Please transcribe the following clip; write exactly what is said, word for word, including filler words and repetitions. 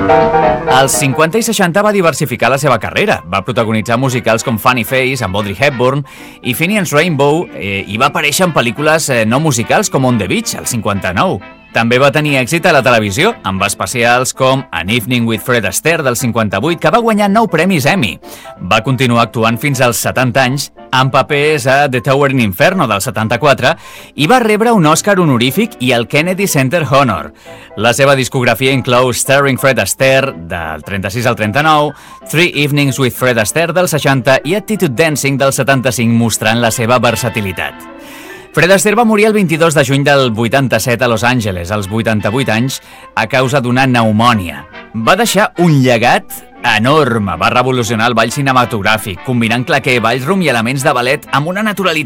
Als cinquanta i seixanta va diversificar la seva carrera. Va protagonitzar musicals com Funny Face, amb Audrey Hepburn i Finian's Rainbow, eh, i va aparèixer en pel·lícules eh, no musicals com On the Beach, al cinquanta-nou. També va tenir èxit a la televisió, amb especials com An Evening with Fred Astaire del cinquanta-vuit, que va guanyar nou premis Emmy. Va continuar actuant fins als setanta anys, amb papers a The Towering Inferno del setanta-quatre, i va rebre un Oscar honorífic i el Kennedy Center Honor. La seva discografia inclou Starring Fred Astaire del trenta-sis al trenta-nou, Three Evenings with Fred Astaire del seixanta i Attitude Dancing del setanta-cinc, mostrant la seva versatilitat. Fred Astaire va morir el vint-i-dos de juny del vuitanta-set a Los Angeles, als vuitanta-vuit anys, a causa d'una pneumònia. Va deixar un llegat enorme, va revolucionar el ball cinematogràfic, combinant claqué, ballroom i elements de ballet amb una naturalitat